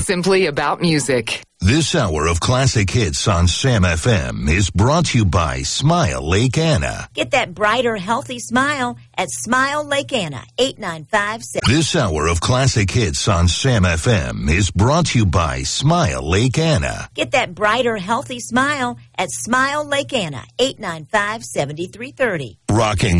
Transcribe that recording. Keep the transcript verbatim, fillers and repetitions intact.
simply about music. This hour of classic hits on Sam F M is brought to you by Smile Lake Anna. Get that brighter, healthy smile at Smile Lake Anna, eight nine five seven. This hour of classic hits on Sam F M is brought to you by Smile Lake Anna. Get that brighter, healthy smile at Smile Lake Anna, eight nine five, seven three three zero. Rocking